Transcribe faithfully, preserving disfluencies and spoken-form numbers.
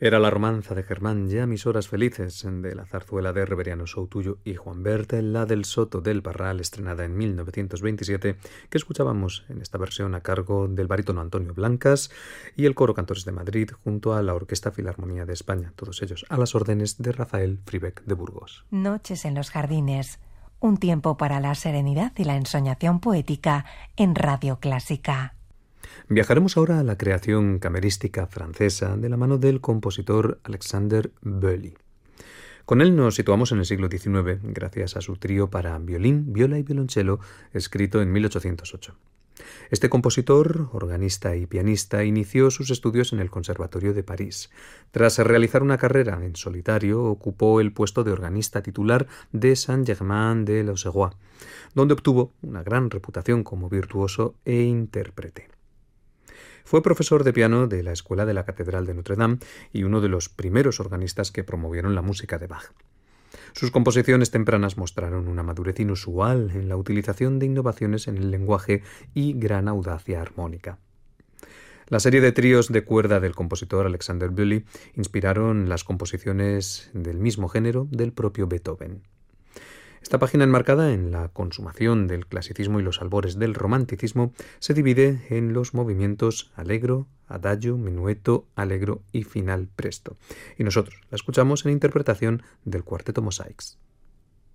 Era la romanza de Germán, ya mis horas felices, de la zarzuela de Reveriano Soutullo y Juan Berta, la del Soto del Parral, estrenada en mil novecientos veintisiete, que escuchábamos en esta versión a cargo del barítono Antonio Blancas y el Coro Cantores de Madrid, junto a la Orquesta Filarmonía de España, todos ellos a las órdenes de Rafael Fribeck de Burgos. Noches en los jardines, un tiempo para la serenidad y la ensoñación poética en Radio Clásica. Viajaremos ahora a la creación camerística francesa de la mano del compositor Alexander Boely. Con él nos situamos en el siglo diecinueve, gracias a su trío para violín, viola y violonchelo, escrito en mil ochocientos ocho. Este compositor, organista y pianista, inició sus estudios en el Conservatorio de París. Tras realizar una carrera en solitario, ocupó el puesto de organista titular de Saint-Germain-de-l'Auxerrois, donde obtuvo una gran reputación como virtuoso e intérprete. Fue profesor de piano de la Escuela de la Catedral de Notre Dame y uno de los primeros organistas que promovieron la música de Bach. Sus composiciones tempranas mostraron una madurez inusual en la utilización de innovaciones en el lenguaje y gran audacia armónica. La serie de tríos de cuerda del compositor Alexander Boely inspiraron las composiciones del mismo género del propio Beethoven. Esta página, enmarcada en la consumación del clasicismo y los albores del romanticismo, se divide en los movimientos allegro, adagio, minueto, allegro y final presto. Y nosotros la escuchamos en interpretación del Cuarteto Mosaics.